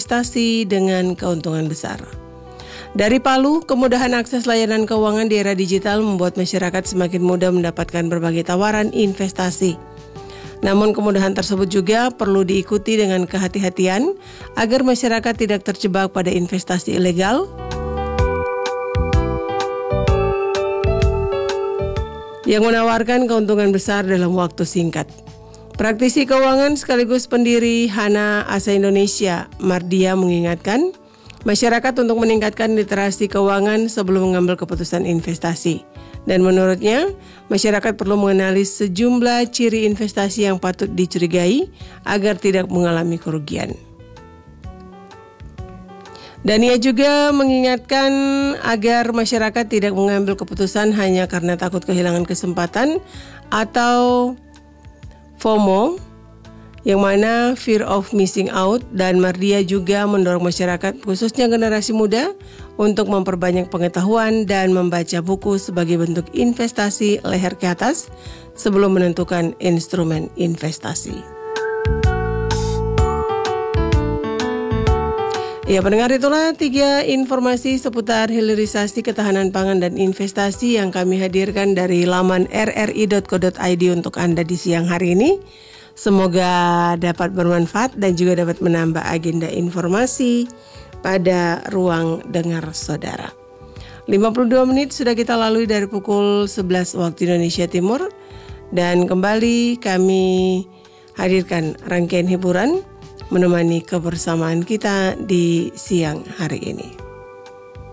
investasi dengan keuntungan besar. Dari Palu, kemudahan akses layanan keuangan di era digital membuat masyarakat semakin mudah mendapatkan berbagai tawaran investasi. Namun kemudahan tersebut juga perlu diikuti dengan kehati-hatian agar masyarakat tidak terjebak pada investasi ilegal yang menawarkan keuntungan besar dalam waktu singkat. Praktisi keuangan sekaligus pendiri Hana Asa Indonesia, Mardia, mengingatkan masyarakat untuk meningkatkan literasi keuangan sebelum mengambil keputusan investasi. Dan menurutnya, masyarakat perlu mengenali sejumlah ciri investasi yang patut dicurigai agar tidak mengalami kerugian. Dan ia juga mengingatkan agar masyarakat tidak mengambil keputusan hanya karena takut kehilangan kesempatan atau FOMO, yang mana fear of missing out, dan Mardia juga mendorong masyarakat, khususnya generasi muda, untuk memperbanyak pengetahuan dan membaca buku sebagai bentuk investasi leher ke atas sebelum menentukan instrumen investasi. Ya, pendengar, itulah 3 informasi seputar hilirisasi, ketahanan pangan, dan investasi yang kami hadirkan dari laman rri.co.id untuk Anda di siang hari ini. Semoga dapat bermanfaat dan juga dapat menambah agenda informasi pada ruang dengar saudara. 52 menit sudah kita lalui dari pukul 11 waktu Indonesia Timur. Dan kembali kami hadirkan rangkaian hiburan menemani kebersamaan kita di siang hari ini.